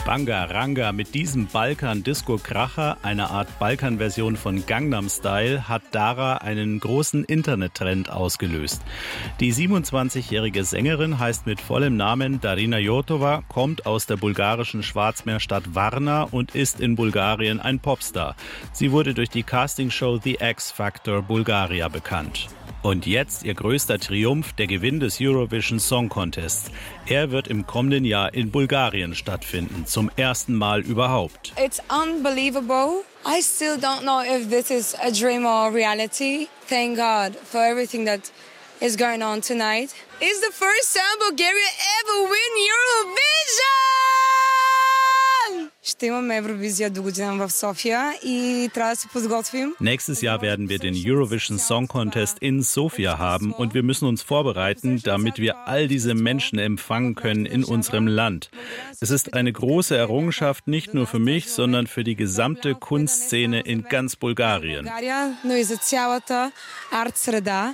Bangaranga, mit diesem Balkan-Disco-Kracher, einer Art Balkan-Version von Gangnam Style, hat Dara einen großen Internettrend ausgelöst. Die 27-jährige Sängerin heißt mit vollem Namen Darina Jotova, kommt aus der bulgarischen Schwarzmeerstadt Varna und ist in Bulgarien ein Popstar. Sie wurde durch die Castingshow The X Factor Bulgaria bekannt. Und jetzt ihr größter Triumph, der Gewinn des Eurovision Song Contests. Er wird im kommenden Jahr in Bulgarien stattfinden, zum ersten Mal überhaupt. It's unbelievable. I still don't know if this is a dream or reality. Thank God for everything that is going on tonight. It's the first time Bulgaria ever win Eurovision! Ще имаме Евровизия до година в София и трябва да се подготвим. Nächstes Jahr werden wir den Eurovision Song Contest in Sofia haben und wir müssen uns vorbereiten, damit wir all diese Menschen empfangen können in unserem Land. Es ist eine große Errungenschaft, nicht nur für mich, sondern für die gesamte Kunstszene in ganz Bulgarien. Но и за цялата арт-среда.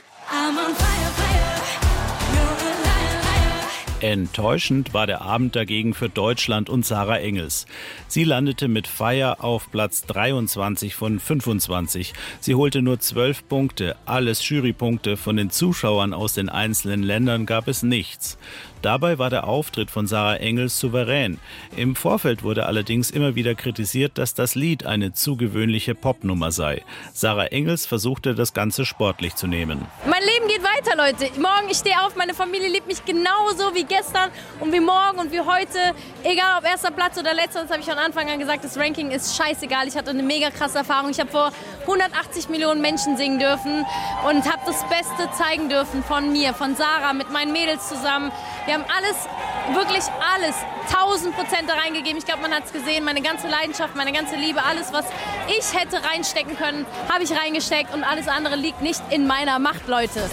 Enttäuschend war der Abend dagegen für Deutschland und Sarah Engels. Sie landete mit Fire auf Platz 23 von 25. Sie holte nur 12 Punkte, alles Jurypunkte. Von den Zuschauern aus den einzelnen Ländern gab es nichts. Dabei war der Auftritt von Sarah Engels souverän. Im Vorfeld wurde allerdings immer wieder kritisiert, dass das Lied eine zu gewöhnliche Popnummer sei. Sarah Engels versuchte, das Ganze sportlich zu nehmen. Mein Leben geht weiter, Leute. Morgen, ich stehe auf, meine Familie liebt mich genauso wie gestern und wie morgen und wie heute. Egal ob erster Platz oder letzter, das habe ich von Anfang an gesagt, das Ranking ist scheißegal. Ich hatte eine mega krasse Erfahrung. Ich habe vor 180 Millionen Menschen singen dürfen und habe das Beste zeigen dürfen von mir, von Sarah, mit meinen Mädels zusammen. Wir haben alles, wirklich alles, 1000% da reingegeben. Ich glaube, man hat es gesehen, meine ganze Leidenschaft, meine ganze Liebe, alles, was ich hätte reinstecken können, habe ich reingesteckt und alles andere liegt nicht in meiner Macht, Leute.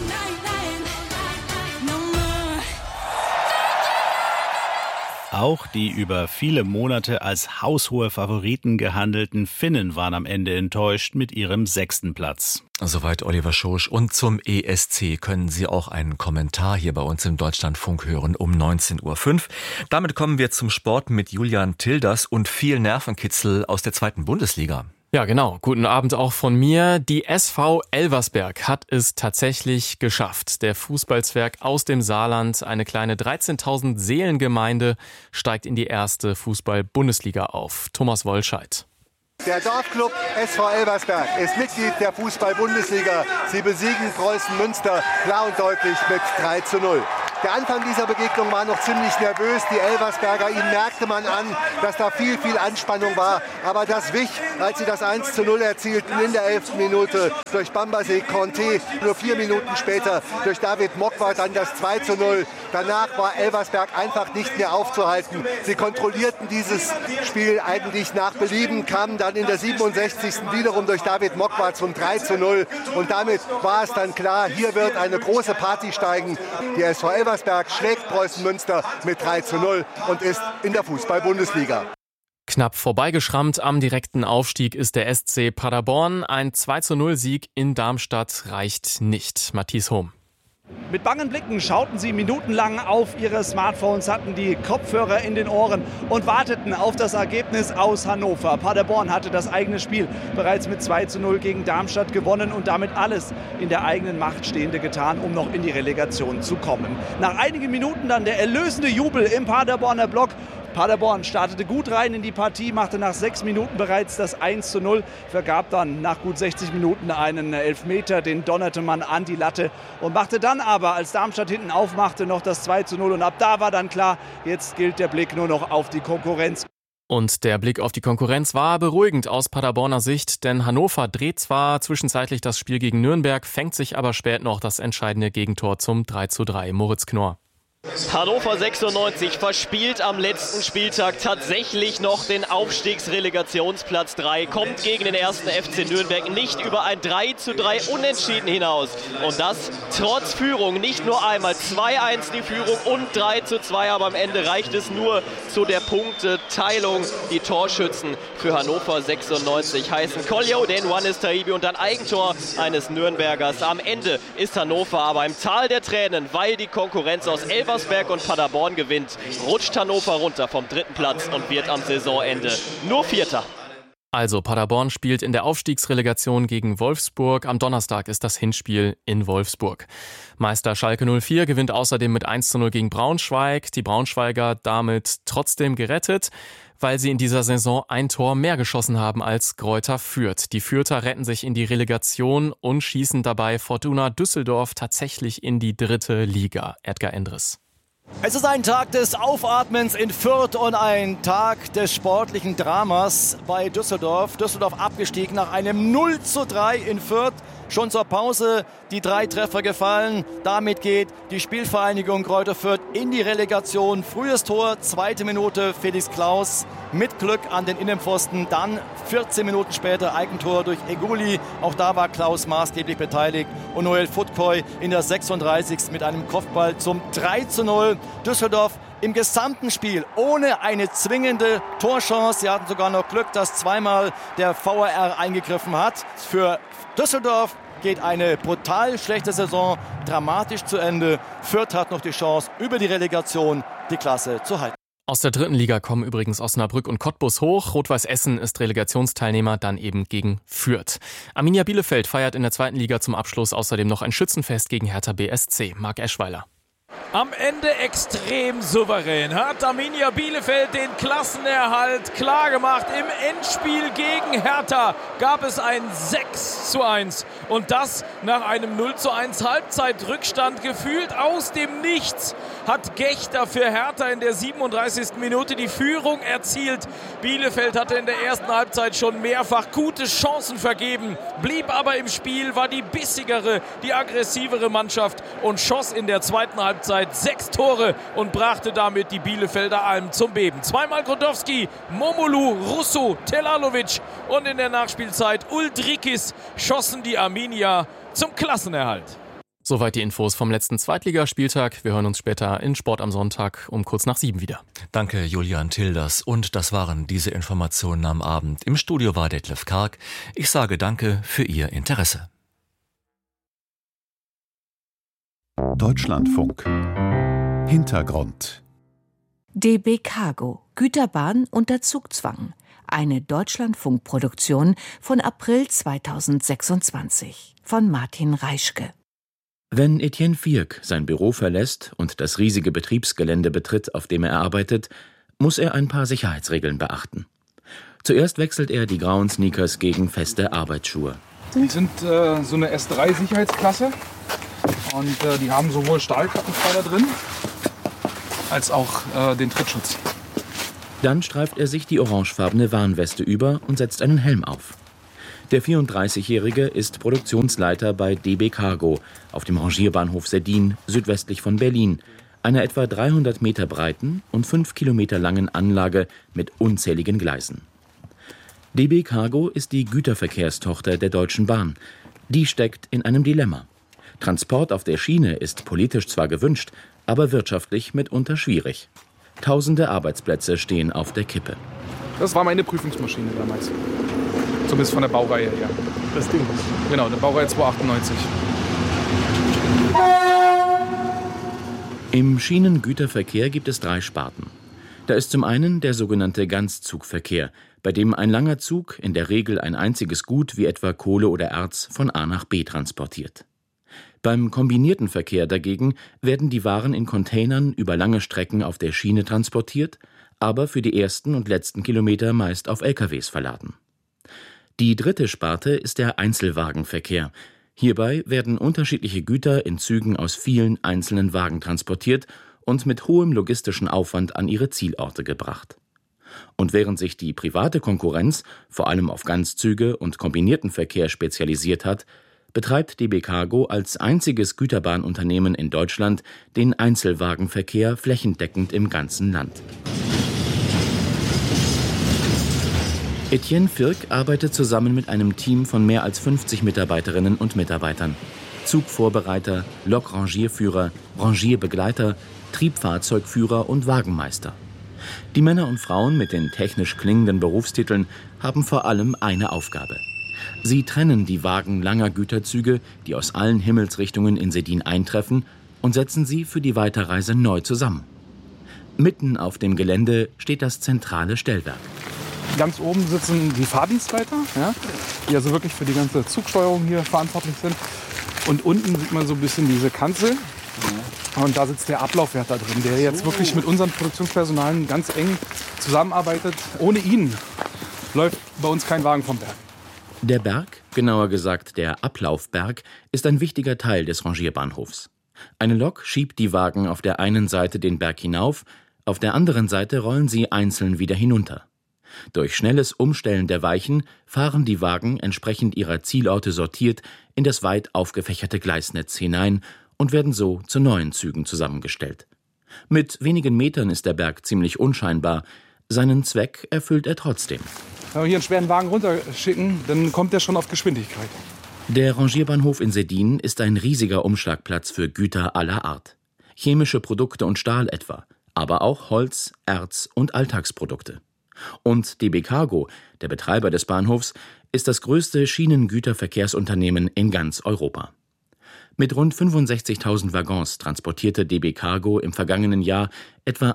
Auch die über viele Monate als haushohe Favoriten gehandelten Finnen waren am Ende enttäuscht mit ihrem 6. Platz. Soweit Oliver Schosch. Und zum ESC können Sie auch einen Kommentar hier bei uns im Deutschlandfunk hören um 19.05 Uhr. Damit kommen wir zum Sport mit Julian Tilders und viel Nervenkitzel aus der 2. Bundesliga. Ja, genau. Guten Abend auch von mir. Die SV Elversberg hat es tatsächlich geschafft. Der Fußballzwerg aus dem Saarland, eine kleine 13.000 Seelengemeinde, steigt in die erste Fußball-Bundesliga auf. Thomas Wollscheid. Der Dorfclub SV Elversberg ist Mitglied der Fußball-Bundesliga. Sie besiegen Preußen Münster klar und deutlich mit 3:0. Der Anfang dieser Begegnung war noch ziemlich nervös. Die Elversberger, ihnen merkte man an, dass da viel Anspannung war. Aber das wich, als sie das 1:0 erzielten in der 11. Minute durch Bambasé Conté. Nur 4 Minuten später durch David Mokwar dann das 2:0. Danach war Elversberg einfach nicht mehr aufzuhalten. Sie kontrollierten dieses Spiel eigentlich nach Belieben, kamen dann in der 67. wiederum durch David Mokwar zum 3:0. Und damit war es dann klar, hier wird eine große Party steigen. Die SV Elversberg schlägt Preußen Münster mit 3:0 und ist in der Fußball-Bundesliga. Knapp vorbeigeschrammt am direkten Aufstieg ist der SC Paderborn. Ein 2:0-Sieg in Darmstadt reicht nicht. Matthias Hohm. Mit bangen Blicken schauten sie minutenlang auf ihre Smartphones, hatten die Kopfhörer in den Ohren und warteten auf das Ergebnis aus Hannover. Paderborn hatte das eigene Spiel bereits mit 2:0 gegen Darmstadt gewonnen und damit alles in der eigenen Macht Stehende getan, um noch in die Relegation zu kommen. Nach einigen Minuten dann der erlösende Jubel im Paderborner Block. Paderborn startete gut rein in die Partie, machte nach 6 Minuten bereits das 1:0, vergab dann nach gut 60 Minuten einen Elfmeter, den donnerte man an die Latte und machte dann aber, als Darmstadt hinten aufmachte, noch das 2:0 und ab da war dann klar, jetzt gilt der Blick nur noch auf die Konkurrenz. Und der Blick auf die Konkurrenz war beruhigend aus Paderborner Sicht, denn Hannover dreht zwar zwischenzeitlich das Spiel gegen Nürnberg, fängt sich aber spät noch das entscheidende Gegentor zum 3:3. Moritz Knorr. Hannover 96 verspielt am letzten Spieltag tatsächlich noch den Aufstiegsrelegationsplatz 3, kommt gegen den ersten FC Nürnberg nicht über ein 3:3 Unentschieden hinaus. Und das trotz Führung, nicht nur einmal 2:1 die Führung und 3:2, aber am Ende reicht es nur zu der Punkteteilung. Die Torschützen für Hannover 96 heißen Koljo, den Wannes Taibi und dann Eigentor eines Nürnbergers. Am Ende ist Hannover aber im Tal der Tränen, weil die Konkurrenz aus Elversberg Elversberg und Paderborn gewinnt, rutscht Hannover runter vom 3. Platz und wird am Saisonende nur Vierter. Also Paderborn spielt in der Aufstiegsrelegation gegen Wolfsburg. Am Donnerstag ist das Hinspiel in Wolfsburg. Meister Schalke 04 gewinnt außerdem mit 1:0 gegen Braunschweig. Die Braunschweiger damit trotzdem gerettet, weil sie in dieser Saison ein Tor mehr geschossen haben als Greuther Fürth. Die Fürther retten sich in die Relegation und schießen dabei Fortuna Düsseldorf tatsächlich in die 3. Liga. Edgar Endres. Es ist ein Tag des Aufatmens in Fürth und ein Tag des sportlichen Dramas bei Düsseldorf. Düsseldorf abgestiegen nach einem 0:3 in Fürth. Schon zur Pause die 3 Treffer gefallen. Damit geht die Spielvereinigung Greuther Fürth in die Relegation. Frühes Tor, 2. Minute, Felix Klaus mit Glück an den Innenpfosten. Dann 14 Minuten später Eigentor durch Eguli. Auch da war Klaus maßgeblich beteiligt. Und Noel Futkoy in der 36. mit einem Kopfball zum 3:0. Düsseldorf im gesamten Spiel ohne eine zwingende Torchance. Sie hatten sogar noch Glück, dass zweimal der VAR eingegriffen hat. Für Düsseldorf geht eine brutal schlechte Saison dramatisch zu Ende. Fürth hat noch die Chance, über die Relegation die Klasse zu halten. Aus der 3. Liga kommen übrigens Osnabrück und Cottbus hoch. Rot-Weiß Essen ist Relegationsteilnehmer, dann eben gegen Fürth. Arminia Bielefeld feiert in der 2. Liga zum Abschluss außerdem noch ein Schützenfest gegen Hertha BSC. Marc Eschweiler. Am Ende extrem souverän hat Arminia Bielefeld den Klassenerhalt klargemacht. Im Endspiel gegen Hertha gab es ein 6:1 und das nach einem 0:1 Halbzeitrückstand. Gefühlt aus dem Nichts hat Gechter für Hertha in der 37. Minute die Führung erzielt. Bielefeld hatte in der ersten Halbzeit schon mehrfach gute Chancen vergeben, blieb aber im Spiel, war die bissigere, die aggressivere Mannschaft und schoss in der zweiten Halbzeit 6 Tore und brachte damit die Bielefelder Alm zum Beben. Zweimal Grodowski, Momolu, Russo, Telalovic und in der Nachspielzeit Uldrikis schossen die Arminia zum Klassenerhalt. Soweit die Infos vom letzten Zweitligaspieltag. Wir hören uns später in Sport am Sonntag um kurz nach 7 wieder. Danke Julian Tilders und das waren diese Informationen am Abend. Im Studio war Detlef Karg. Ich sage danke für Ihr Interesse. Deutschlandfunk. Hintergrund. DB Cargo, Güterbahn unter Zugzwang. Eine Deutschlandfunk-Produktion von April 2026 von Martin Reischke. Wenn Etienne Firk sein Büro verlässt und das riesige Betriebsgelände betritt, auf dem er arbeitet, muss er ein paar Sicherheitsregeln beachten. Zuerst wechselt er die grauen Sneakers gegen feste Arbeitsschuhe. Die sind so eine S3-Sicherheitsklasse. Und die haben sowohl Stahlkappenpfeiler drin, als auch den Trittschutz. Dann streift er sich die orangefarbene Warnweste über und setzt einen Helm auf. Der 34-Jährige ist Produktionsleiter bei DB Cargo auf dem Rangierbahnhof Seddin, südwestlich von Berlin, einer etwa 300 Meter breiten und 5 Kilometer langen Anlage mit unzähligen Gleisen. DB Cargo ist die Güterverkehrstochter der Deutschen Bahn. Die steckt in einem Dilemma. Transport auf der Schiene ist politisch zwar gewünscht, aber wirtschaftlich mitunter schwierig. Tausende Arbeitsplätze stehen auf der Kippe. Das war meine Prüfungsmaschine damals. Zumindest von der Baureihe her. Das Ding? Genau, der Baureihe 298. Im Schienengüterverkehr gibt es 3 Sparten. Da ist zum einen der sogenannte Ganzzugverkehr, bei dem ein langer Zug in der Regel ein einziges Gut wie etwa Kohle oder Erz von A nach B transportiert. Beim kombinierten Verkehr dagegen werden die Waren in Containern über lange Strecken auf der Schiene transportiert, aber für die ersten und letzten Kilometer meist auf LKWs verladen. Die 3. Sparte ist der Einzelwagenverkehr. Hierbei werden unterschiedliche Güter in Zügen aus vielen einzelnen Wagen transportiert und mit hohem logistischen Aufwand an ihre Zielorte gebracht. Und während sich die private Konkurrenz vor allem auf Ganzzüge und kombinierten Verkehr spezialisiert hat, betreibt DB Cargo als einziges Güterbahnunternehmen in Deutschland den Einzelwagenverkehr flächendeckend im ganzen Land. Etienne Firk arbeitet zusammen mit einem Team von mehr als 50 Mitarbeiterinnen und Mitarbeitern. Zugvorbereiter, Lokrangierführer, Rangierbegleiter, Triebfahrzeugführer und Wagenmeister. Die Männer und Frauen mit den technisch klingenden Berufstiteln haben vor allem eine Aufgabe. Sie trennen die Wagen langer Güterzüge, die aus allen Himmelsrichtungen in Seddin eintreffen, und setzen sie für die Weiterreise neu zusammen. Mitten auf dem Gelände steht das zentrale Stellwerk. Ganz oben sitzen die Fahrdienstleiter, ja, die also wirklich für die ganze Zugsteuerung hier verantwortlich sind. Und unten sieht man so ein bisschen diese Kanzel. Und da sitzt der Ablaufwärter drin, der jetzt wirklich mit unseren Produktionspersonalen ganz eng zusammenarbeitet. Ohne ihn läuft bei uns kein Wagen vom Berg. Der Berg, genauer gesagt der Ablaufberg, ist ein wichtiger Teil des Rangierbahnhofs. Eine Lok schiebt die Wagen auf der einen Seite den Berg hinauf, auf der anderen Seite rollen sie einzeln wieder hinunter. Durch schnelles Umstellen der Weichen fahren die Wagen entsprechend ihrer Zielorte sortiert in das weit aufgefächerte Gleisnetz hinein und werden so zu neuen Zügen zusammengestellt. Mit wenigen Metern ist der Berg ziemlich unscheinbar. Seinen Zweck erfüllt er trotzdem. Wenn wir hier einen schweren Wagen runterschicken, dann kommt der schon auf Geschwindigkeit. Der Rangierbahnhof in Seddin ist ein riesiger Umschlagplatz für Güter aller Art. Chemische Produkte und Stahl etwa, aber auch Holz, Erz und Alltagsprodukte. Und DB Cargo, der Betreiber des Bahnhofs, ist das größte Schienengüterverkehrsunternehmen in ganz Europa. Mit rund 65.000 Waggons transportierte DB Cargo im vergangenen Jahr etwa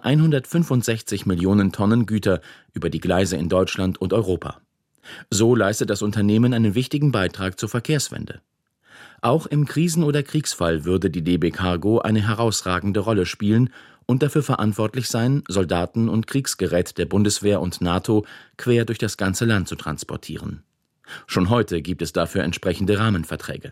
165 Millionen Tonnen Güter über die Gleise in Deutschland und Europa. So leistet das Unternehmen einen wichtigen Beitrag zur Verkehrswende. Auch im Krisen- oder Kriegsfall würde die DB Cargo eine herausragende Rolle spielen und dafür verantwortlich sein, Soldaten und Kriegsgerät der Bundeswehr und NATO quer durch das ganze Land zu transportieren. Schon heute gibt es dafür entsprechende Rahmenverträge.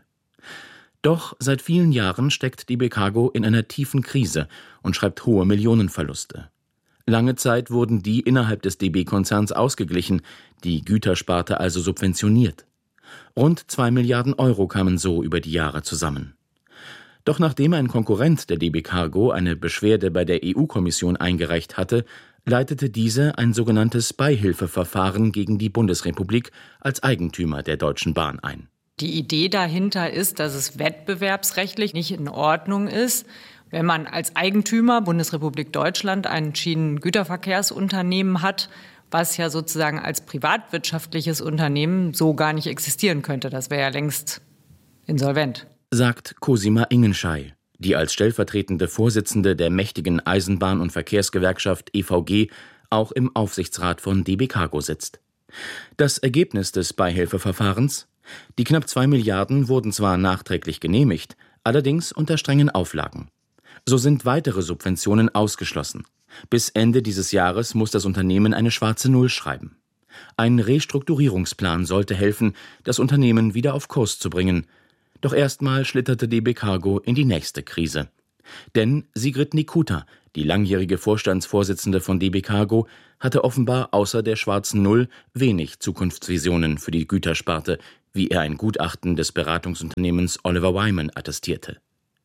Doch seit vielen Jahren steckt DB Cargo in einer tiefen Krise und schreibt hohe Millionenverluste. Lange Zeit wurden die innerhalb des DB-Konzerns ausgeglichen, die Gütersparte also subventioniert. Rund 2 Milliarden Euro kamen so über die Jahre zusammen. Doch nachdem ein Konkurrent der DB Cargo eine Beschwerde bei der EU-Kommission eingereicht hatte, leitete diese ein sogenanntes Beihilfeverfahren gegen die Bundesrepublik als Eigentümer der Deutschen Bahn ein. Die Idee dahinter ist, dass es wettbewerbsrechtlich nicht in Ordnung ist, wenn man als Eigentümer Bundesrepublik Deutschland ein Schienengüterverkehrsunternehmen hat, was ja sozusagen als privatwirtschaftliches Unternehmen so gar nicht existieren könnte. Das wäre ja längst insolvent. Sagt Cosima Ingenschei, die als stellvertretende Vorsitzende der mächtigen Eisenbahn- und Verkehrsgewerkschaft EVG auch im Aufsichtsrat von DB Cargo sitzt. Das Ergebnis des Beihilfeverfahrens? Die knapp 2 Milliarden wurden zwar nachträglich genehmigt, allerdings unter strengen Auflagen. So sind weitere Subventionen ausgeschlossen. Bis Ende dieses Jahres muss das Unternehmen eine schwarze Null schreiben. Ein Restrukturierungsplan sollte helfen, das Unternehmen wieder auf Kurs zu bringen. Doch erstmal schlitterte DB Cargo in die nächste Krise. Denn Sigrid Nikuta, die langjährige Vorstandsvorsitzende von DB Cargo, hatte offenbar außer der schwarzen Null wenig Zukunftsvisionen für die Gütersparte, wie er ein Gutachten des Beratungsunternehmens Oliver Wyman attestierte.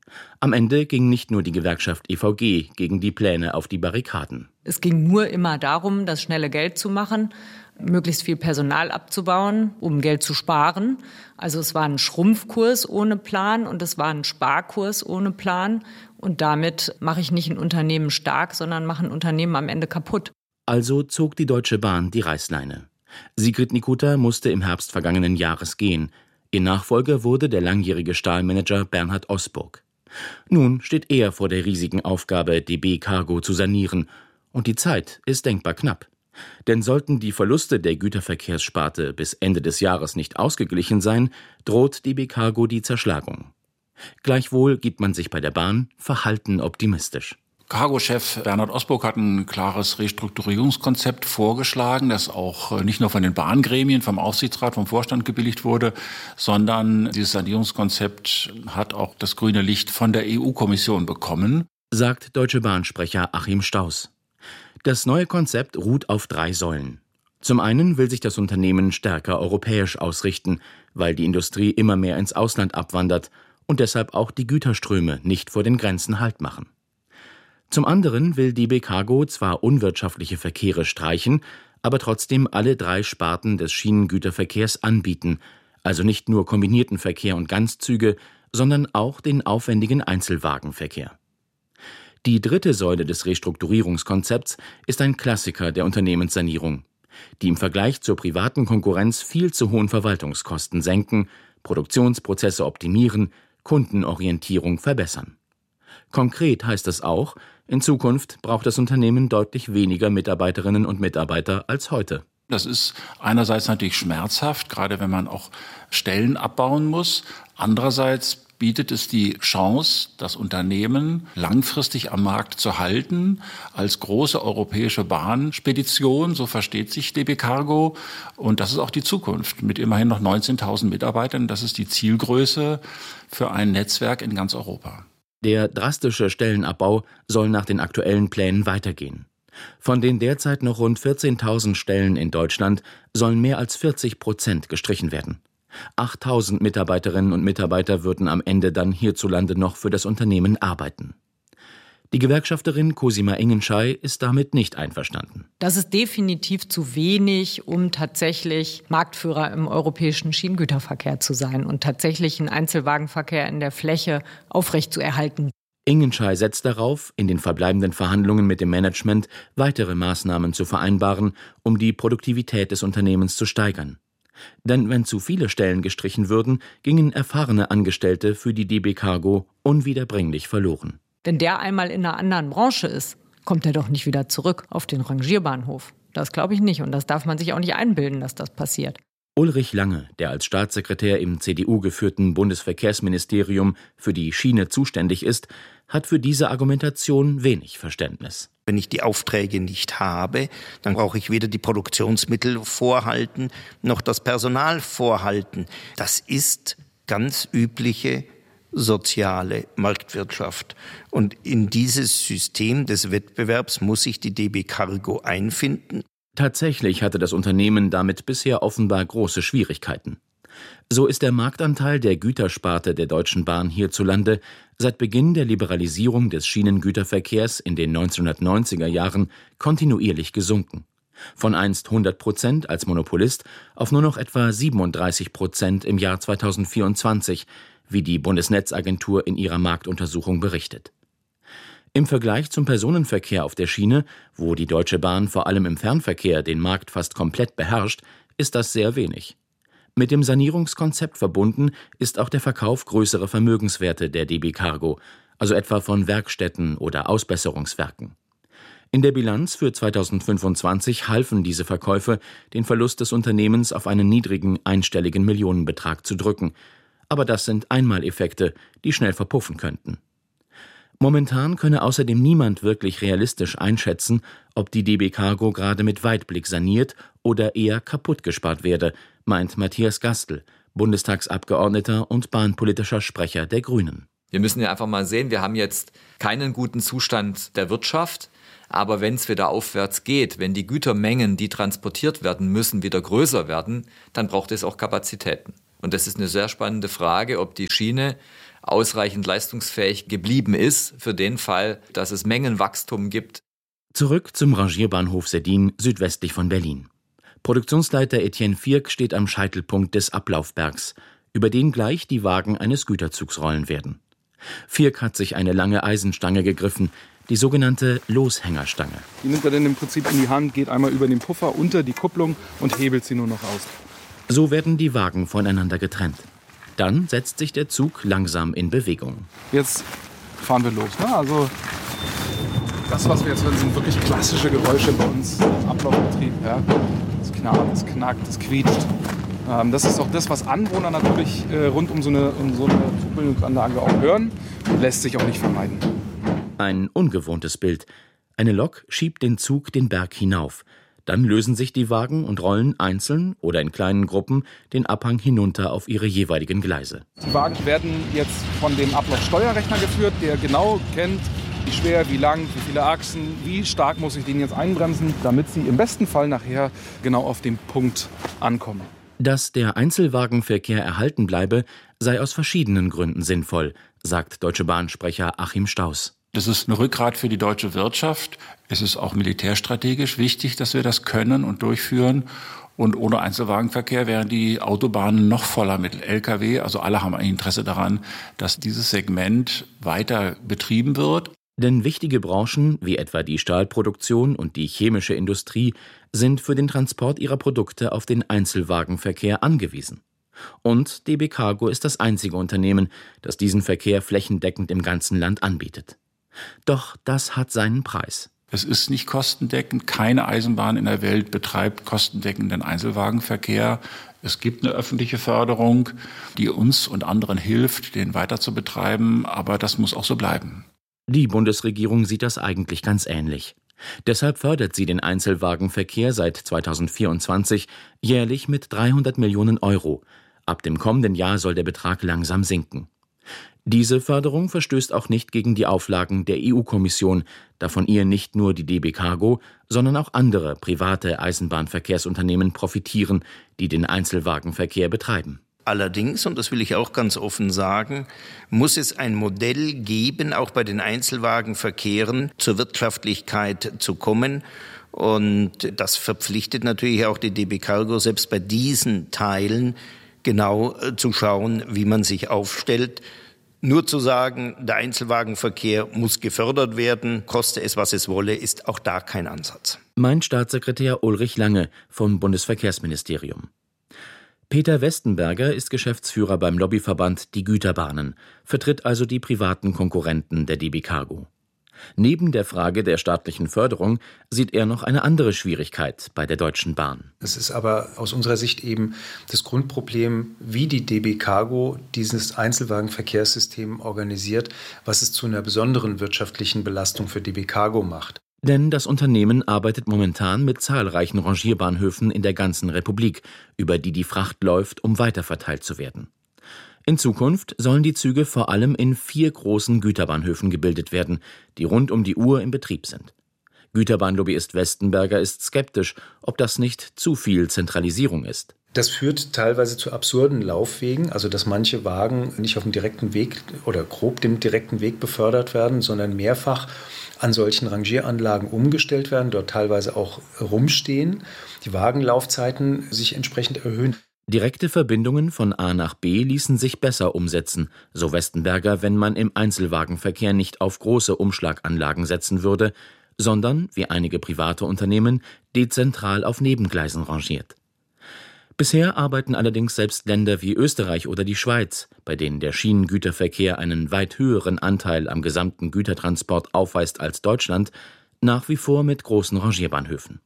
Am Ende ging nicht nur die Gewerkschaft EVG gegen die Pläne auf die Barrikaden. Es ging nur immer darum, das schnelle Geld zu machen, möglichst viel Personal abzubauen, um Geld zu sparen. Also es war ein Schrumpfkurs ohne Plan und es war ein Sparkurs ohne Plan. Und damit mache ich nicht ein Unternehmen stark, sondern mache ein Unternehmen am Ende kaputt. Also zog die Deutsche Bahn die Reißleine. Sigrid Nikuta musste im Herbst vergangenen Jahres gehen. Ihr Nachfolger wurde der langjährige Stahlmanager Bernhard Osburg. Nun steht er vor der riesigen Aufgabe, DB Cargo zu sanieren. Und die Zeit ist denkbar knapp. Denn sollten die Verluste der Güterverkehrssparte bis Ende des Jahres nicht ausgeglichen sein, droht DB Cargo die Zerschlagung. Gleichwohl gibt man sich bei der Bahn verhalten optimistisch. Cargo-Chef Bernhard Osburg hat ein klares Restrukturierungskonzept vorgeschlagen, das auch nicht nur von den Bahngremien, vom Aufsichtsrat, vom Vorstand gebilligt wurde, sondern dieses Sanierungskonzept hat auch das grüne Licht von der EU-Kommission bekommen. Sagt Deutsche Bahn-Sprecher Achim Staus. Das neue Konzept ruht auf 3 Säulen. Zum einen will sich das Unternehmen stärker europäisch ausrichten, weil die Industrie immer mehr ins Ausland abwandert und deshalb auch die Güterströme nicht vor den Grenzen Halt machen. Zum anderen will DB Cargo zwar unwirtschaftliche Verkehre streichen, aber trotzdem alle 3 Sparten des Schienengüterverkehrs anbieten, also nicht nur kombinierten Verkehr und Ganzzüge, sondern auch den aufwendigen Einzelwagenverkehr. Die 3. Säule des Restrukturierungskonzepts ist ein Klassiker der Unternehmenssanierung, die im Vergleich zur privaten Konkurrenz viel zu hohen Verwaltungskosten senken, Produktionsprozesse optimieren, Kundenorientierung verbessern. Konkret heißt es auch, in Zukunft braucht das Unternehmen deutlich weniger Mitarbeiterinnen und Mitarbeiter als heute. Das ist einerseits natürlich schmerzhaft, gerade wenn man auch Stellen abbauen muss. Andererseits bietet es die Chance, das Unternehmen langfristig am Markt zu halten, als große europäische Bahnspedition, so versteht sich DB Cargo. Und das ist auch die Zukunft, mit immerhin noch 19.000 Mitarbeitern. Das ist die Zielgröße für ein Netzwerk in ganz Europa. Der drastische Stellenabbau soll nach den aktuellen Plänen weitergehen. Von den derzeit noch rund 14.000 Stellen in Deutschland sollen mehr als 40% gestrichen werden. 8.000 Mitarbeiterinnen und Mitarbeiter würden am Ende dann hierzulande noch für das Unternehmen arbeiten. Die Gewerkschafterin Cosima Ingenschei ist damit nicht einverstanden. Das ist definitiv zu wenig, um tatsächlich Marktführer im europäischen Schienengüterverkehr zu sein und tatsächlich einen Einzelwagenverkehr in der Fläche aufrechtzuerhalten. Ingenschei setzt darauf, in den verbleibenden Verhandlungen mit dem Management weitere Maßnahmen zu vereinbaren, um die Produktivität des Unternehmens zu steigern. Denn wenn zu viele Stellen gestrichen würden, gingen erfahrene Angestellte für die DB Cargo unwiederbringlich verloren. Wenn der einmal in einer anderen Branche ist, kommt er doch nicht wieder zurück auf den Rangierbahnhof. Das glaube ich nicht und das darf man sich auch nicht einbilden, dass das passiert. Ulrich Lange, der als Staatssekretär im CDU-geführten Bundesverkehrsministerium für die Schiene zuständig ist, hat für diese Argumentation wenig Verständnis. Wenn ich die Aufträge nicht habe, dann brauche ich weder die Produktionsmittel vorhalten, noch das Personal vorhalten. Das ist ganz übliche soziale Marktwirtschaft. Und in dieses System des Wettbewerbs muss sich die DB Cargo einfinden. Tatsächlich hatte das Unternehmen damit bisher offenbar große Schwierigkeiten. So ist der Marktanteil der Gütersparte der Deutschen Bahn hierzulande seit Beginn der Liberalisierung des Schienengüterverkehrs in den 1990er Jahren kontinuierlich gesunken. Von einst 100% als Monopolist auf nur noch etwa 37% im Jahr 2024, wie die Bundesnetzagentur in ihrer Marktuntersuchung berichtet. Im Vergleich zum Personenverkehr auf der Schiene, wo die Deutsche Bahn vor allem im Fernverkehr den Markt fast komplett beherrscht, ist das sehr wenig. Mit dem Sanierungskonzept verbunden ist auch der Verkauf größerer Vermögenswerte der DB Cargo, also etwa von Werkstätten oder Ausbesserungswerken. In der Bilanz für 2025 halfen diese Verkäufe, den Verlust des Unternehmens auf einen niedrigen einstelligen Millionenbetrag zu drücken. Aber das sind Einmaleffekte, die schnell verpuffen könnten. Momentan könne außerdem niemand wirklich realistisch einschätzen, ob die DB Cargo gerade mit Weitblick saniert oder eher kaputt gespart werde, meint Matthias Gastl, Bundestagsabgeordneter und bahnpolitischer Sprecher der Grünen. Wir müssen ja einfach mal sehen, wir haben jetzt keinen guten Zustand der Wirtschaft, aber wenn es wieder aufwärts geht, wenn die Gütermengen, die transportiert werden müssen, wieder größer werden, dann braucht es auch Kapazitäten. Und das ist eine sehr spannende Frage, ob die Schiene ausreichend leistungsfähig geblieben ist für den Fall, dass es Mengenwachstum gibt. Zurück zum Rangierbahnhof Seddin südwestlich von Berlin. Produktionsleiter Etienne Vierk steht am Scheitelpunkt des Ablaufbergs, über den gleich die Wagen eines Güterzugs rollen werden. Vierk hat sich eine lange Eisenstange gegriffen, die sogenannte Loshängerstange. Die nimmt er dann im Prinzip in die Hand, geht einmal über den Puffer unter die Kupplung und hebelt sie nur noch aus. So werden die Wagen voneinander getrennt. Dann setzt sich der Zug langsam in Bewegung. Jetzt fahren wir los. Ne? Also das, was wir jetzt hören, sind wirklich klassische Geräusche bei uns im Ablaufbetrieb. Ja? Es knarrt, es knackt, es quietscht. Das ist auch das, was Anwohner natürlich rund um so eine Zugbildungsanlage auch hören. Lässt sich auch nicht vermeiden. Ein ungewohntes Bild. Eine Lok schiebt den Zug den Berg hinauf. Dann lösen sich die Wagen und rollen einzeln oder in kleinen Gruppen den Abhang hinunter auf ihre jeweiligen Gleise. Die Wagen werden jetzt von dem Ablaufsteuerrechner geführt, der genau kennt, wie schwer, wie lang, wie viele Achsen, wie stark muss ich den jetzt einbremsen, damit sie im besten Fall nachher genau auf dem Punkt ankommen. Dass der Einzelwagenverkehr erhalten bleibe, sei aus verschiedenen Gründen sinnvoll, sagt Deutsche Bahn-Sprecher Achim Stauß. Das ist ein Rückgrat für die deutsche Wirtschaft. Es ist auch militärstrategisch wichtig, dass wir das können und durchführen. Und ohne Einzelwagenverkehr wären die Autobahnen noch voller mit Lkw. Also alle haben ein Interesse daran, dass dieses Segment weiter betrieben wird. Denn wichtige Branchen, wie etwa die Stahlproduktion und die chemische Industrie, sind für den Transport ihrer Produkte auf den Einzelwagenverkehr angewiesen. Und DB Cargo ist das einzige Unternehmen, das diesen Verkehr flächendeckend im ganzen Land anbietet. Doch das hat seinen Preis. Es ist nicht kostendeckend. Keine Eisenbahn in der Welt betreibt kostendeckenden Einzelwagenverkehr. Es gibt eine öffentliche Förderung, die uns und anderen hilft, den weiter zu betreiben. Aber das muss auch so bleiben. Die Bundesregierung sieht das eigentlich ganz ähnlich. Deshalb fördert sie den Einzelwagenverkehr seit 2024 jährlich mit 300 Millionen Euro. Ab dem kommenden Jahr soll der Betrag langsam sinken. Diese Förderung verstößt auch nicht gegen die Auflagen der EU-Kommission, da von ihr nicht nur die DB Cargo, sondern auch andere private Eisenbahnverkehrsunternehmen profitieren, die den Einzelwagenverkehr betreiben. Allerdings, und das will ich auch ganz offen sagen, muss es ein Modell geben, auch bei den Einzelwagenverkehren zur Wirtschaftlichkeit zu kommen. Und das verpflichtet natürlich auch die DB Cargo, selbst bei diesen Teilen genau zu schauen, wie man sich aufstellt. Nur zu sagen, der Einzelwagenverkehr muss gefördert werden, koste es, was es wolle, ist auch da kein Ansatz. Mein Staatssekretär Ulrich Lange vom Bundesverkehrsministerium. Peter Westenberger ist Geschäftsführer beim Lobbyverband Die Güterbahnen, vertritt also die privaten Konkurrenten der DB Cargo. Neben der Frage der staatlichen Förderung sieht er noch eine andere Schwierigkeit bei der Deutschen Bahn. Es ist aber aus unserer Sicht eben das Grundproblem, wie die DB Cargo dieses Einzelwagenverkehrssystem organisiert, was es zu einer besonderen wirtschaftlichen Belastung für DB Cargo macht. Denn das Unternehmen arbeitet momentan mit zahlreichen Rangierbahnhöfen in der ganzen Republik, über die die Fracht läuft, um weiterverteilt zu werden. In Zukunft sollen die Züge vor allem in 4 großen Güterbahnhöfen gebildet werden, die rund um die Uhr in Betrieb sind. Güterbahnlobbyist Westenberger ist skeptisch, ob das nicht zu viel Zentralisierung ist. Das führt teilweise zu absurden Laufwegen, also dass manche Wagen nicht auf dem direkten Weg oder grob dem direkten Weg befördert werden, sondern mehrfach an solchen Rangieranlagen umgestellt werden, dort teilweise auch rumstehen, die Wagenlaufzeiten sich entsprechend erhöhen. Direkte Verbindungen von A nach B ließen sich besser umsetzen, so Westenberger, wenn man im Einzelwagenverkehr nicht auf große Umschlaganlagen setzen würde, sondern, wie einige private Unternehmen, dezentral auf Nebengleisen rangiert. Bisher arbeiten allerdings selbst Länder wie Österreich oder die Schweiz, bei denen der Schienengüterverkehr einen weit höheren Anteil am gesamten Gütertransport aufweist als Deutschland, nach wie vor mit großen Rangierbahnhöfen.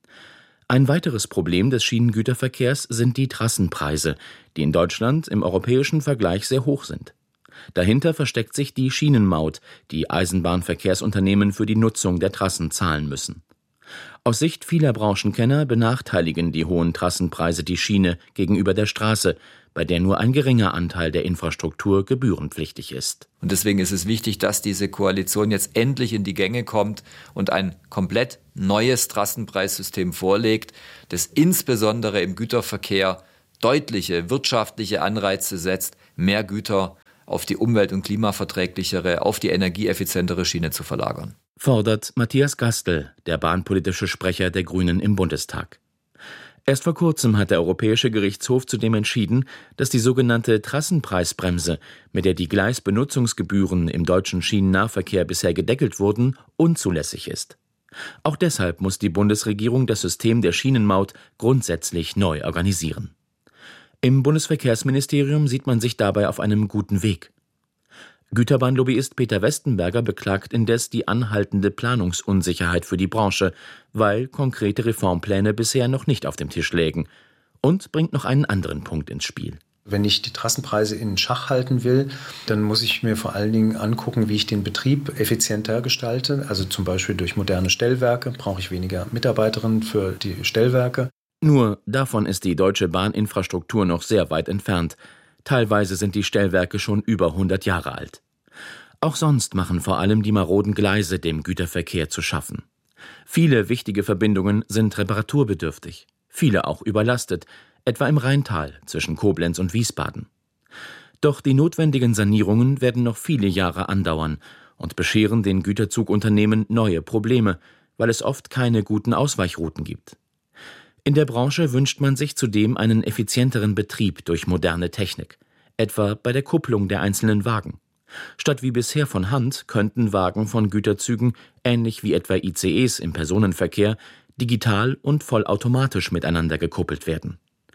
Ein weiteres Problem des Schienengüterverkehrs sind die Trassenpreise, die in Deutschland im europäischen Vergleich sehr hoch sind. Dahinter versteckt sich die Schienenmaut, die Eisenbahnverkehrsunternehmen für die Nutzung der Trassen zahlen müssen. Aus Sicht vieler Branchenkenner benachteiligen die hohen Trassenpreise die Schiene gegenüber der Straße, bei der nur ein geringer Anteil der Infrastruktur gebührenpflichtig ist. Und deswegen ist es wichtig, dass diese Koalition jetzt endlich in die Gänge kommt und ein komplett neues Trassenpreissystem vorlegt, das insbesondere im Güterverkehr deutliche wirtschaftliche Anreize setzt, mehr Güter auf die umwelt- und klimaverträglichere, auf die energieeffizientere Schiene zu verlagern. Fordert Matthias Gastel, der bahnpolitische Sprecher der Grünen im Bundestag. Erst vor kurzem hat der Europäische Gerichtshof zudem entschieden, dass die sogenannte Trassenpreisbremse, mit der die Gleisbenutzungsgebühren im deutschen Schienennahverkehr bisher gedeckelt wurden, unzulässig ist. Auch deshalb muss die Bundesregierung das System der Schienenmaut grundsätzlich neu organisieren. Im Bundesverkehrsministerium sieht man sich dabei auf einem guten Weg. Güterbahnlobbyist Peter Westenberger beklagt indes die anhaltende Planungsunsicherheit für die Branche, weil konkrete Reformpläne bisher noch nicht auf dem Tisch lägen, und bringt noch einen anderen Punkt ins Spiel. Wenn ich die Trassenpreise in Schach halten will, dann muss ich mir vor allen Dingen angucken, wie ich den Betrieb effizienter gestalte. Also zum Beispiel durch moderne Stellwerke brauche ich weniger Mitarbeiterinnen für die Stellwerke. Nur davon ist die deutsche Bahninfrastruktur noch sehr weit entfernt. Teilweise sind die Stellwerke schon über 100 Jahre alt. Auch sonst machen vor allem die maroden Gleise dem Güterverkehr zu schaffen. Viele wichtige Verbindungen sind reparaturbedürftig, viele auch überlastet, etwa im Rheintal zwischen Koblenz und Wiesbaden. Doch die notwendigen Sanierungen werden noch viele Jahre andauern und bescheren den Güterzugunternehmen neue Probleme, weil es oft keine guten Ausweichrouten gibt. In der Branche wünscht man sich zudem einen effizienteren Betrieb durch moderne Technik, etwa bei der Kupplung der einzelnen Wagen. Statt wie bisher von Hand könnten Wagen von Güterzügen, ähnlich wie etwa ICEs im Personenverkehr, digital und vollautomatisch miteinander gekuppelt werden.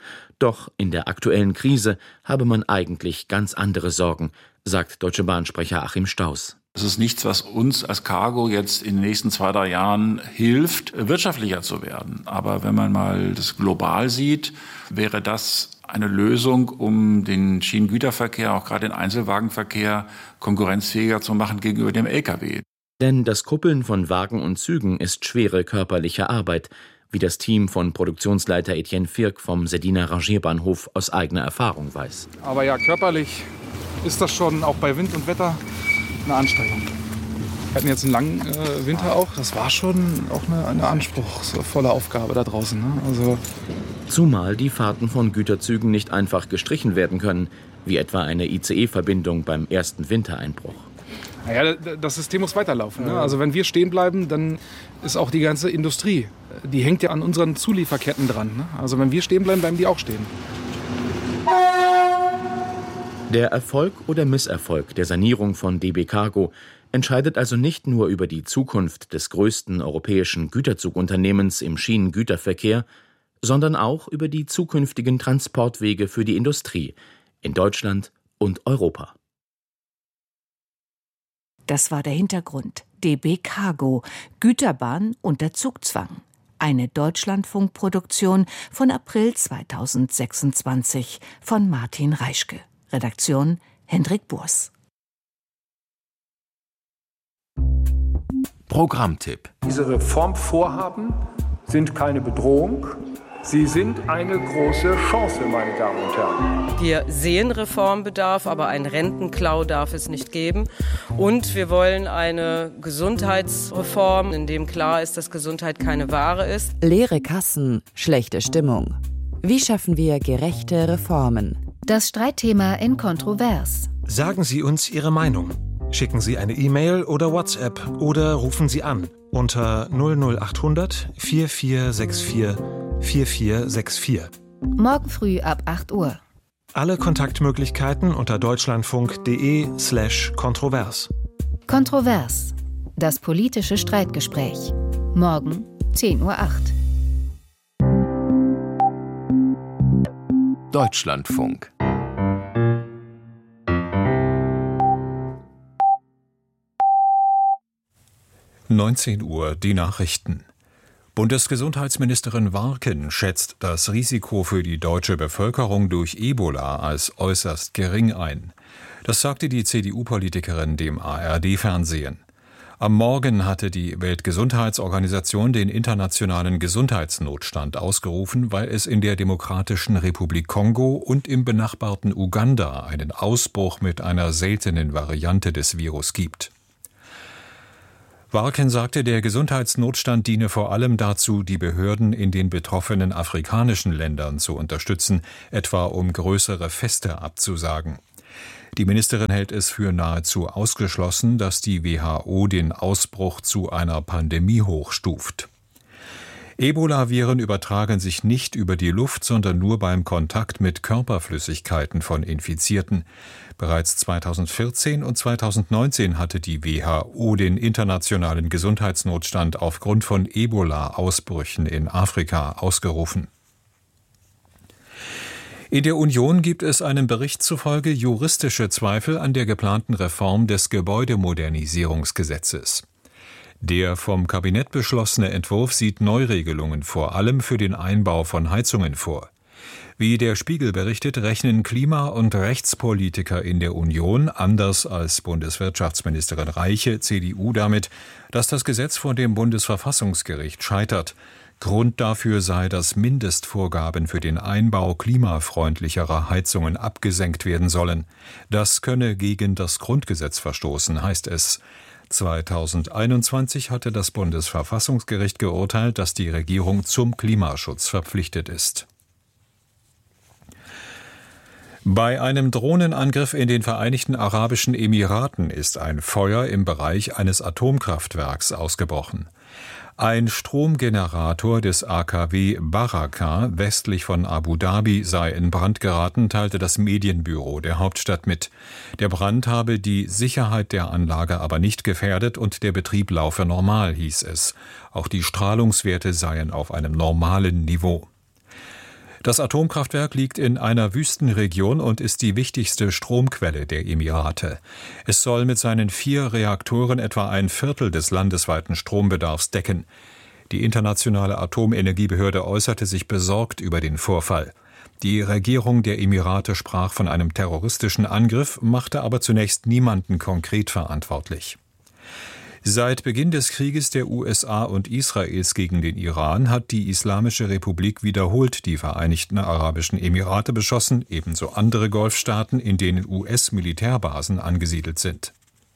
Doch in der aktuellen Krise habe man eigentlich ganz andere Sorgen, sagt Deutsche Bahn-Sprecher Achim Staus. Es ist nichts, was uns als Cargo jetzt in den nächsten 2-3 Jahren hilft, wirtschaftlicher zu werden. Aber wenn man mal das global sieht, wäre das eine Lösung, um den Schienengüterverkehr, auch gerade den Einzelwagenverkehr, konkurrenzfähiger zu machen gegenüber dem Lkw. Denn das Kuppeln von Wagen und Zügen ist schwere körperliche Arbeit, wie das Team von Produktionsleiter Etienne Firk vom Seddiner Rangierbahnhof aus eigener Erfahrung weiß. Aber ja, körperlich ist das schon auch bei Wind und Wetter eine Anstrengung. Wir hatten jetzt einen langen Winter auch. Das war schon auch eine anspruchsvolle Aufgabe da draußen. Ne? Also Zumal die Fahrten von Güterzügen nicht einfach gestrichen werden können, wie etwa eine ICE-Verbindung beim ersten Wintereinbruch. Naja, das System muss weiterlaufen. Ne? Also wenn wir stehen bleiben, dann ist auch die ganze Industrie, die hängt ja an unseren Zulieferketten dran. Ne? Also wenn wir stehen bleiben, bleiben die auch stehen. Der Erfolg oder Misserfolg der Sanierung von DB Cargo entscheidet also nicht nur über die Zukunft des größten europäischen Güterzugunternehmens im Schienengüterverkehr, sondern auch über die zukünftigen Transportwege für die Industrie in Deutschland und Europa. Das war der Hintergrund. DB Cargo, Güterbahn unter Zugzwang. Eine Deutschlandfunkproduktion von April 2026 von Martin Reischke. Redaktion Hendrik Burs. Programmtipp. Diese Reformvorhaben sind keine Bedrohung. Sie sind eine große Chance, meine Damen und Herren. Wir sehen Reformbedarf, aber einen Rentenklau darf es nicht geben. Und wir wollen eine Gesundheitsreform, in dem klar ist, dass Gesundheit keine Ware ist. Leere Kassen, schlechte Stimmung. Wie schaffen wir gerechte Reformen? Das Streitthema in Kontrovers. Sagen Sie uns Ihre Meinung. Schicken Sie eine E-Mail oder WhatsApp oder rufen Sie an unter 00800 4464 4464. Morgen früh ab 8 Uhr. Alle Kontaktmöglichkeiten unter deutschlandfunk.de/kontrovers. Kontrovers. Das politische Streitgespräch. Morgen 10:08 Uhr. Deutschlandfunk. Uhr, die Nachrichten. Bundesgesundheitsministerin Warken schätzt das Risiko für die deutsche Bevölkerung durch Ebola als äußerst gering ein. Das sagte die CDU-Politikerin dem ARD-Fernsehen. Am Morgen hatte die Weltgesundheitsorganisation den internationalen Gesundheitsnotstand ausgerufen, weil es in der Demokratischen Republik Kongo und im benachbarten Uganda einen Ausbruch mit einer seltenen Variante des Virus gibt. Warken sagte, der Gesundheitsnotstand diene vor allem dazu, die Behörden in den betroffenen afrikanischen Ländern zu unterstützen, etwa um größere Feste abzusagen. Die Ministerin hält es für nahezu ausgeschlossen, dass die WHO den Ausbruch zu einer Pandemie hochstuft. Ebola-Viren übertragen sich nicht über die Luft, sondern nur beim Kontakt mit Körperflüssigkeiten von Infizierten. Bereits 2014 und 2019 hatte die WHO den internationalen Gesundheitsnotstand aufgrund von Ebola-Ausbrüchen in Afrika ausgerufen. In der Union gibt es einem Bericht zufolge juristische Zweifel an der geplanten Reform des Gebäudemodernisierungsgesetzes. Der vom Kabinett beschlossene Entwurf sieht Neuregelungen vor allem für den Einbau von Heizungen vor. Wie der Spiegel berichtet, rechnen Klima- und Rechtspolitiker in der Union, anders als Bundeswirtschaftsministerin Reiche, CDU, damit, dass das Gesetz vor dem Bundesverfassungsgericht scheitert. Grund dafür sei, dass Mindestvorgaben für den Einbau klimafreundlicherer Heizungen abgesenkt werden sollen. Das könne gegen das Grundgesetz verstoßen, heißt es. 2021 hatte das Bundesverfassungsgericht geurteilt, dass die Regierung zum Klimaschutz verpflichtet ist. Bei einem Drohnenangriff in den Vereinigten Arabischen Emiraten ist ein Feuer im Bereich eines Atomkraftwerks ausgebrochen. Ein Stromgenerator des AKW Baraka westlich von Abu Dhabi sei in Brand geraten, teilte das Medienbüro der Hauptstadt mit. Der Brand habe die Sicherheit der Anlage aber nicht gefährdet und der Betrieb laufe normal, hieß es. Auch die Strahlungswerte seien auf einem normalen Niveau. Das Atomkraftwerk liegt in einer Wüstenregion und ist die wichtigste Stromquelle der Emirate. Es soll mit seinen 4 Reaktoren etwa ein Viertel des landesweiten Strombedarfs decken. Die internationale Atomenergiebehörde äußerte sich besorgt über den Vorfall. Die Regierung der Emirate sprach von einem terroristischen Angriff, machte aber zunächst niemanden konkret verantwortlich. Seit Beginn des Krieges der USA und Israels gegen den Iran hat die Islamische Republik wiederholt die Vereinigten Arabischen Emirate beschossen, ebenso andere Golfstaaten, in denen US-Militärbasen angesiedelt sind.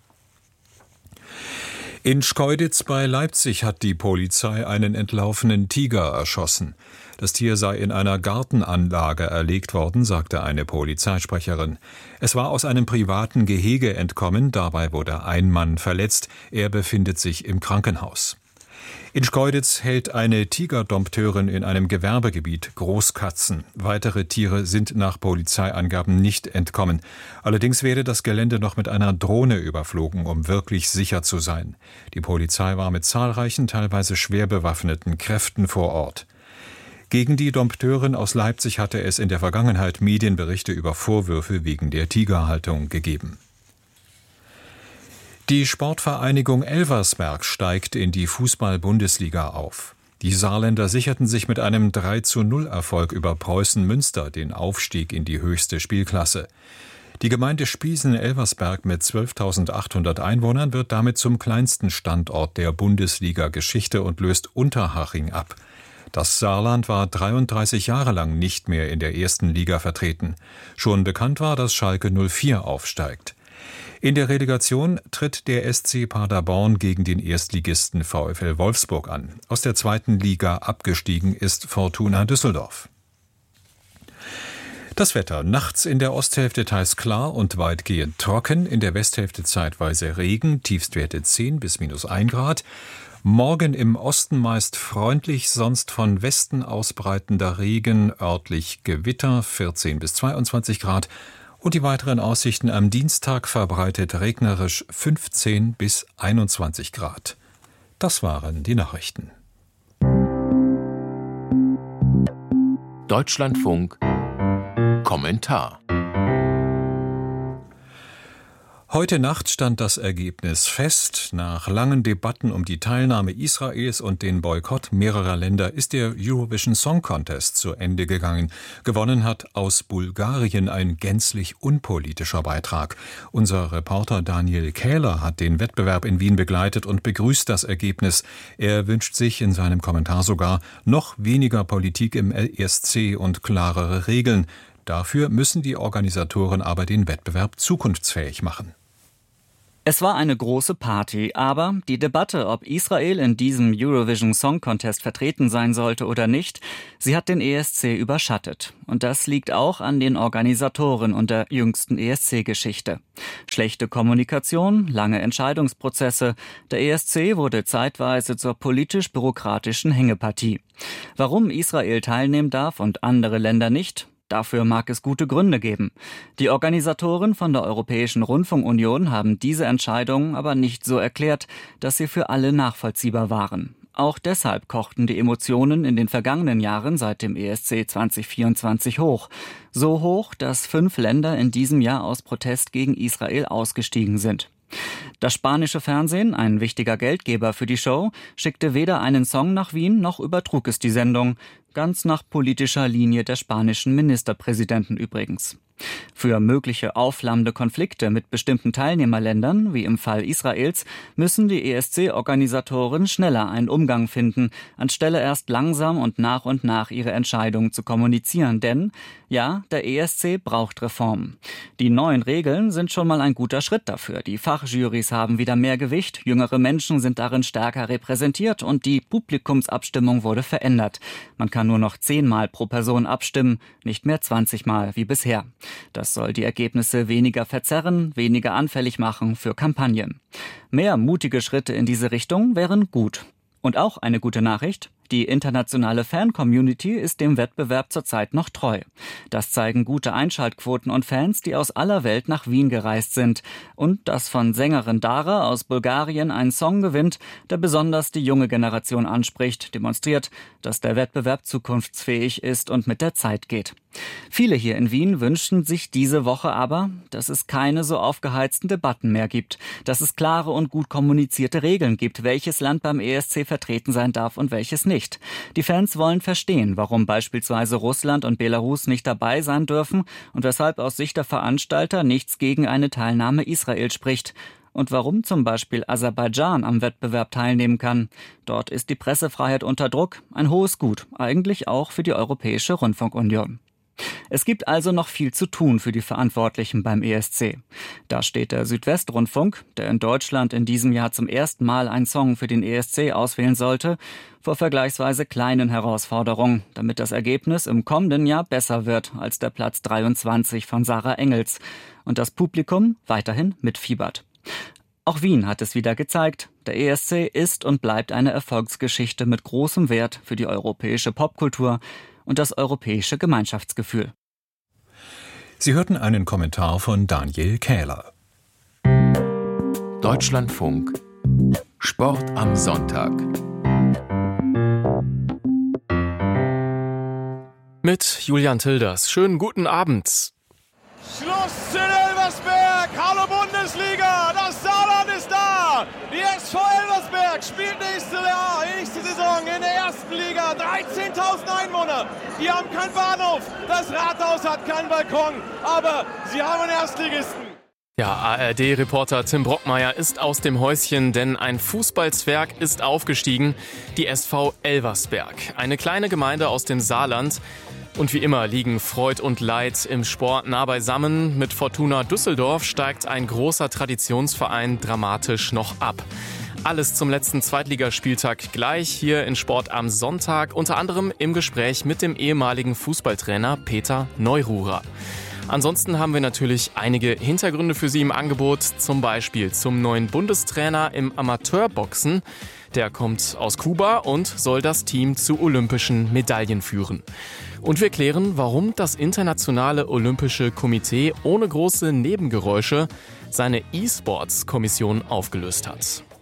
In Schkeuditz bei Leipzig hat die Polizei einen entlaufenen Tiger erschossen. Das Tier sei in einer Gartenanlage erlegt worden, sagte eine Polizeisprecherin. Es war aus einem privaten Gehege entkommen, dabei wurde ein Mann verletzt. Er befindet sich im Krankenhaus. In Schkeuditz hält eine Tigerdompteurin in einem Gewerbegebiet Großkatzen. Weitere Tiere sind nach Polizeiangaben nicht entkommen. Allerdings werde das Gelände noch mit einer Drohne überflogen, um wirklich sicher zu sein. Die Polizei war mit zahlreichen, teilweise schwer bewaffneten Kräften vor Ort. Gegen die Dompteurin aus Leipzig hatte es in der Vergangenheit Medienberichte über Vorwürfe wegen der Tigerhaltung gegeben. Die Sportvereinigung Elversberg steigt in die Fußball-Bundesliga auf. Die Saarländer sicherten sich mit einem 3:0-Erfolg über Preußen Münster den Aufstieg in die höchste Spielklasse. Die Gemeinde Spiesen-Elversberg mit 12.800 Einwohnern wird damit zum kleinsten Standort der Bundesliga-Geschichte und löst Unterhaching ab. Das Saarland war 33 Jahre lang nicht mehr in der ersten Liga vertreten. Schon bekannt war, dass Schalke 04 aufsteigt. In der Relegation tritt der SC Paderborn gegen den Erstligisten VfL Wolfsburg an. Aus der zweiten Liga abgestiegen ist Fortuna Düsseldorf. Das Wetter: Nachts in der Osthälfte teils klar und weitgehend trocken, in der Westhälfte zeitweise Regen, Tiefstwerte 10 bis -1 Grad. Morgen im Osten meist freundlich, sonst von Westen ausbreitender Regen, örtlich Gewitter, 14 bis 22 Grad. Und die weiteren Aussichten am Dienstag verbreitet regnerisch, 15 bis 21 Grad. Das waren die Nachrichten. Deutschlandfunk Kommentar. Heute Nacht stand das Ergebnis fest. Nach langen Debatten um die Teilnahme Israels und den Boykott mehrerer Länder ist der Eurovision Song Contest zu Ende gegangen. Gewonnen hat aus Bulgarien ein gänzlich unpolitischer Beitrag. Unser Reporter Daniel Kähler hat den Wettbewerb in Wien begleitet und begrüßt das Ergebnis. Er wünscht sich in seinem Kommentar sogar noch weniger Politik im ESC und klarere Regeln. Dafür müssen die Organisatoren aber den Wettbewerb zukunftsfähig machen. Es war eine große Party, aber die Debatte, ob Israel in diesem Eurovision Song Contest vertreten sein sollte oder nicht, sie hat den ESC überschattet. Und das liegt auch an den Organisatoren und der jüngsten ESC-Geschichte. Schlechte Kommunikation, lange Entscheidungsprozesse. Der ESC wurde zeitweise zur politisch-bürokratischen Hängepartie. Warum Israel teilnehmen darf und andere Länder nicht? Dafür mag es gute Gründe geben. Die Organisatoren von der Europäischen Rundfunkunion haben diese Entscheidung aber nicht so erklärt, dass sie für alle nachvollziehbar waren. Auch deshalb kochten die Emotionen in den vergangenen Jahren seit dem ESC 2024 hoch. So hoch, dass 5 Länder in diesem Jahr aus Protest gegen Israel ausgestiegen sind. Das spanische Fernsehen, ein wichtiger Geldgeber für die Show, schickte weder einen Song nach Wien noch übertrug es die Sendung. Ganz nach politischer Linie der spanischen Ministerpräsidenten übrigens. Für mögliche aufflammende Konflikte mit bestimmten Teilnehmerländern, wie im Fall Israels, müssen die ESC-Organisatoren schneller einen Umgang finden, anstelle erst langsam und nach ihre Entscheidungen zu kommunizieren. Denn, ja, der ESC braucht Reformen. Die neuen Regeln sind schon mal ein guter Schritt dafür. Die Fachjurys haben wieder mehr Gewicht, jüngere Menschen sind darin stärker repräsentiert und die Publikumsabstimmung wurde verändert. Man kann nur noch 10-mal pro Person abstimmen, nicht mehr 20-mal wie bisher. Das soll die Ergebnisse weniger verzerren, weniger anfällig machen für Kampagnen. Mehr mutige Schritte in diese Richtung wären gut. Und auch eine gute Nachricht: Die internationale Fan-Community ist dem Wettbewerb zurzeit noch treu. Das zeigen gute Einschaltquoten und Fans, die aus aller Welt nach Wien gereist sind. Und dass von Sängerin Dara aus Bulgarien ein Song gewinnt, der besonders die junge Generation anspricht, demonstriert, dass der Wettbewerb zukunftsfähig ist und mit der Zeit geht. Viele hier in Wien wünschen sich diese Woche aber, dass es keine so aufgeheizten Debatten mehr gibt, dass es klare und gut kommunizierte Regeln gibt, welches Land beim ESC vertreten sein darf und welches nicht. Die Fans wollen verstehen, warum beispielsweise Russland und Belarus nicht dabei sein dürfen und weshalb aus Sicht der Veranstalter nichts gegen eine Teilnahme Israels spricht. Und warum zum Beispiel Aserbaidschan am Wettbewerb teilnehmen kann. Dort ist die Pressefreiheit unter Druck, ein hohes Gut, eigentlich auch für die Europäische Rundfunkunion. Es gibt also noch viel zu tun für die Verantwortlichen beim ESC. Da steht der Südwestrundfunk, der in Deutschland in diesem Jahr zum ersten Mal einen Song für den ESC auswählen sollte, vor vergleichsweise kleinen Herausforderungen, damit das Ergebnis im kommenden Jahr besser wird als der Platz 23 von Sarah Engels und das Publikum weiterhin mitfiebert. Auch Wien hat es wieder gezeigt. Der ESC ist und bleibt eine Erfolgsgeschichte mit großem Wert für die europäische Popkultur und das europäische Gemeinschaftsgefühl. Sie hörten einen Kommentar von Daniel Kähler. Deutschlandfunk Sport am Sonntag. Mit Julian Tilders. Schönen guten Abend. Schluss in Elversberg, hallo Bundesliga, das Saarland ist da. Die SV Elversberg spielt nächste Saison in der ersten Liga. 13.000 Einwohner, die haben keinen Bahnhof, das Rathaus hat keinen Balkon, aber sie haben einen Erstligisten. Ja, ARD-Reporter Tim Brockmeier ist aus dem Häuschen, denn ein Fußballzwerg ist aufgestiegen, die SV Elversberg. Eine kleine Gemeinde aus dem Saarland. Und wie immer liegen Freud und Leid im Sport nah beisammen. Mit Fortuna Düsseldorf steigt ein großer Traditionsverein dramatisch noch ab. Alles zum letzten Zweitligaspieltag gleich hier in Sport am Sonntag. Unter anderem im Gespräch mit dem ehemaligen Fußballtrainer Peter Neururer. Ansonsten haben wir natürlich einige Hintergründe für Sie im Angebot. Zum Beispiel zum neuen Bundestrainer im Amateurboxen. Der kommt aus Kuba und soll das Team zu olympischen Medaillen führen. Und wir klären, warum das Internationale Olympische Komitee ohne große Nebengeräusche seine E-Sports-Kommission aufgelöst hat.